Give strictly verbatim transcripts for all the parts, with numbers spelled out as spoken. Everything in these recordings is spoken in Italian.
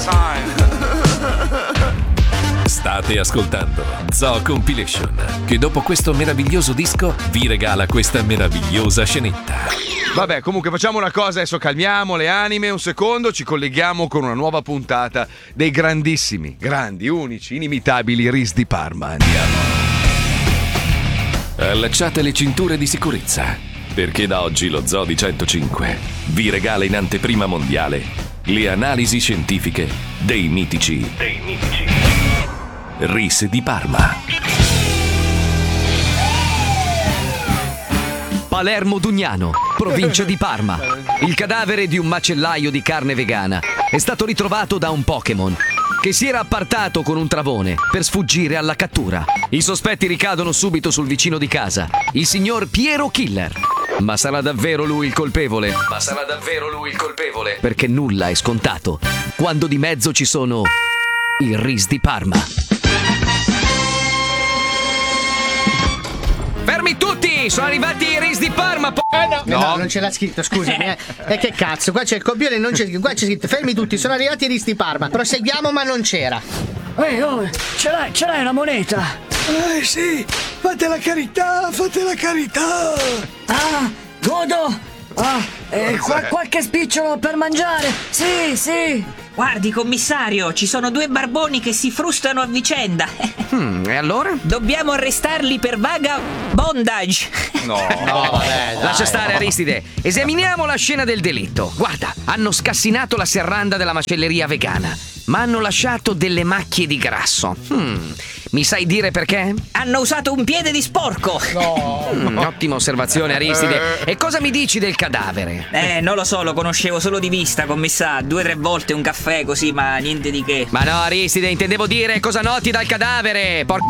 State ascoltando Zoo Compilation, che dopo questo meraviglioso disco vi regala questa meravigliosa scenetta. Vabbè, comunque facciamo una cosa, adesso calmiamo le anime un secondo, ci colleghiamo con una nuova puntata dei grandissimi, grandi, unici, inimitabili Ris di Parma. Andiamo. Allacciate le cinture di sicurezza, perché da oggi lo Zoo di centocinque vi regala in anteprima mondiale le analisi scientifiche dei mitici dei mitici Ris di Parma. Palermo Dugnano, provincia di Parma. Il cadavere di un macellaio di carne vegana è stato ritrovato da un Pokémon che si era appartato con un travone per sfuggire alla cattura. I sospetti ricadono subito sul vicino di casa, il signor Piero Killer. Ma sarà davvero lui il colpevole? Ma sarà davvero lui il colpevole? Perché nulla è scontato quando di mezzo ci sono i Ris di Parma. Fermi tutti! Sono arrivati i Ris di Parma! Po- eh no, no. no, non ce l'ha scritto, scusami. E eh. eh, che cazzo? Qua c'è il copione, non c'è scritto. Qua c'è scritto: fermi tutti, sono arrivati i Ris di Parma. Proseguiamo, ma non c'era. Ehi, oh, ce l'hai, ce l'hai una moneta? Eh sì, fate la carità, fate la carità. Ah, godo. Ah, eh, qual- qualche spicciolo per mangiare? Sì, sì. Guardi, commissario, ci sono due barboni che si frustano a vicenda. Hmm, e allora? Dobbiamo arrestarli per vaga bondage. No, no, vabbè, dai. Lascia stare, Aristide. Esaminiamo la scena del delitto. Guarda, hanno scassinato la serranda della macelleria vegana, ma hanno lasciato delle macchie di grasso. Hmm. Mi sai dire perché? Hanno usato un piede di sporco. No. Mm, ottima osservazione, Aristide. E cosa mi dici del cadavere? Eh, non lo so, lo conoscevo solo di vista, commissario. Due o tre volte un caffè così, ma niente di che. Ma no, Aristide, intendevo dire cosa noti dal cadavere. Por...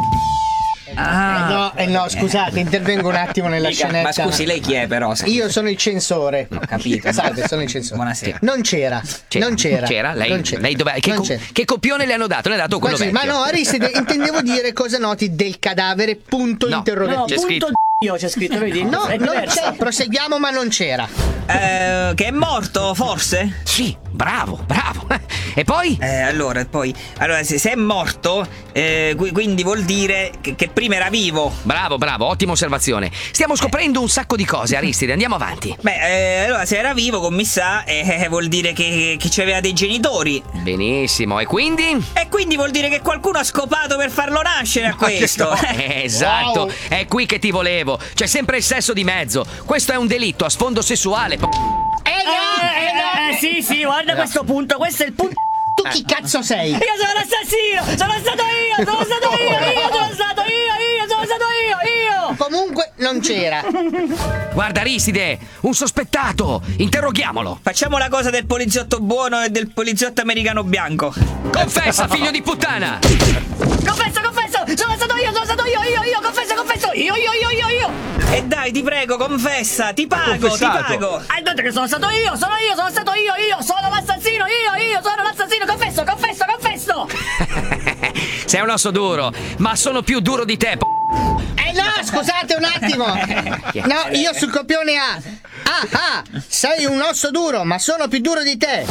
Ah. Eh no, eh no, scusate, intervengo un attimo nella Dica, scenetta. Ma scusi, lei chi è però? Io sono il censore. Ho capito. Salve, sono il censore. Buonasera. Non c'era. C'era. Non c'era. C'era? Lei, non c'era. lei dov'è? Che, Non co- c'era. che copione le hanno dato? Le ha dato quello Quasi, vecchio. ma no, Aristide, intendevo dire cosa noti del cadavere, punto No. interrogativo. No, C'è punto scritto. io c'è scritto, vedi? No, È non diverso. c'è. Proseguiamo, ma non c'era. Eh, che è morto, forse? Sì, bravo, bravo. E poi? Eh, allora, poi. Allora, se, se è morto, eh, qui- quindi vuol dire che, che prima era vivo. Bravo, bravo, ottima osservazione. Stiamo scoprendo un sacco di cose, Aristide, andiamo avanti. Beh, eh, allora, se era vivo, commissà, eh, vuol dire che, che c'aveva dei genitori. Benissimo, e quindi? E quindi vuol dire che qualcuno ha scopato per farlo nascere a questo. Eh, esatto, Wow. è qui che ti volevo. C'è sempre il sesso di mezzo. Questo è un delitto a sfondo sessuale. po- Eh no, eh no. Eh, sì, sì, guarda questo punto, questo è il punto. Tu chi cazzo sei? Io sono l'assassino! Sono stato io! Sono stato io! Io sono stato io! Io sono stato io! Io! Comunque non c'era. Guarda, Aristide, un sospettato. Interroghiamolo. Facciamo la cosa del poliziotto buono e del poliziotto americano bianco. Confessa, figlio di puttana. Confesso, confesso! Sono stato io! Sono stato io! Io! Io! Confesso, confesso! Io! Io! Io! Io! Io! E dai, ti prego, confessa, ti pago, ti confessato. pago. Hai detto che sono stato io! Sono io! Sono stato io! Io! Sono l'assassino! Io! Io! Sono l'assassino! Confesso! Confesso! Confesso! Sei un osso duro, ma sono più duro di te. po- Eh no, scusate un attimo. No, io sul copione A. Ah, ah, sei un osso duro, ma sono più duro di te.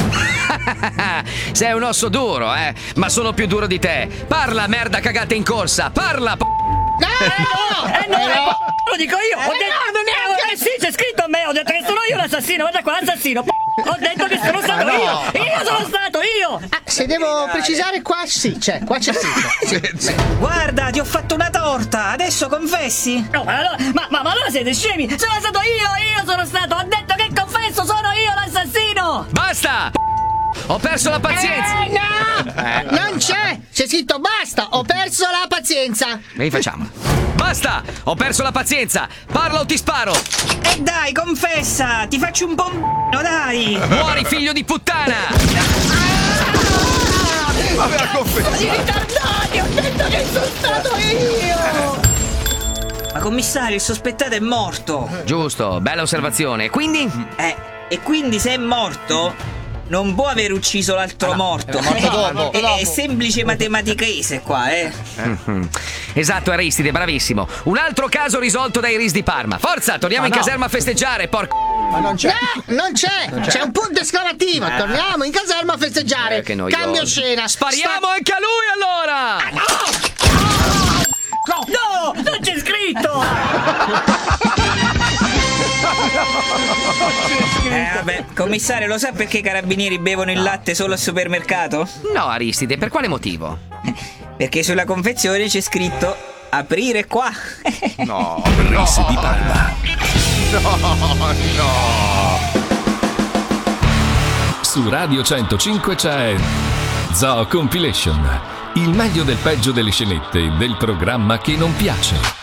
Sei un osso duro, eh, ma sono più duro di te. Parla, merda cagata in corsa. Parla, po- No, no, Eh no! eh no. Lo dico io! Ho Eh detto, no, non è eh, sì, c'è scritto a me! Ho detto che sono io l'assassino! Guarda qua, l'assassino! Ho detto che sono stato no. io! Io sono stato io! Ah, se devo precisare qua sì, c'è, qua c'è sì. Sì. Guarda, ti ho fatto una torta, adesso confessi? No, ma allora, ma, ma, ma allora siete scemi! Sono stato io! Io sono stato! Ho detto che confesso! Sono io l'assassino! Basta! Ho perso la pazienza. Eh no! Non c'è! C'è scritto basta, ho perso la pazienza. Rifacciamola. Basta! Ho perso la pazienza! Parla o ti sparo! E dai, confessa, ti faccio un po'. No, dai! Muori, figlio di puttana! Aveva confessato. I ritardati, ho detto che sono stato io! Ma commissario, il sospettato è morto. Giusto, bella osservazione. Quindi? Eh, e quindi se è morto non può aver ucciso l'altro morto. È morto dopo, È, dopo. è semplice matematichese qua, eh. Mhm. Esatto, Aristide, bravissimo. Un altro caso risolto dai Ris di Parma. Forza, torniamo in caserma a festeggiare, porco. Ma non c'è. No, non c'è. Non c'è. C'è un punto esclamativo. Ah. Torniamo in caserma a festeggiare. Eh, che noioso. Cambio scena. Spariamo Sta- anche a lui allora! No, non c'è scritto! Eh vabbè, commissario, lo sa perché i carabinieri bevono il latte solo al supermercato? No, Aristide, per quale motivo? Perché sulla confezione c'è scritto aprire qua. No, Ris di Parma. no, no. Su Radio centocinque c'è Zoo Compilation. Il meglio del peggio delle scenette del programma che non piace.